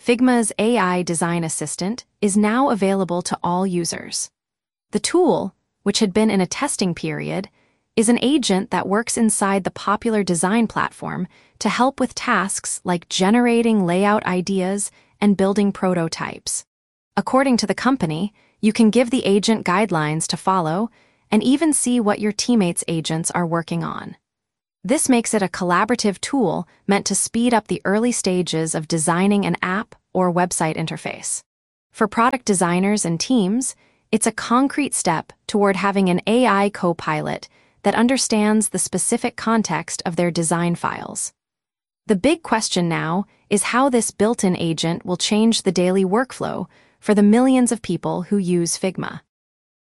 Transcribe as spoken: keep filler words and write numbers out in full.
Figma's A I design assistant is now available to all users. The tool, which had been in a testing period, is an agent that works inside the popular design platform to help with tasks like generating layout ideas and building prototypes. According to the company, you can give the agent guidelines to follow and even see what your teammates' agents are working on. This makes it a collaborative tool meant to speed up the early stages of designing an app or website interface. For product designers and teams, it's a concrete step toward having an A I co-pilot that understands the specific context of their design files. The big question now is how this built-in agent will change the daily workflow for the millions of people who use Figma.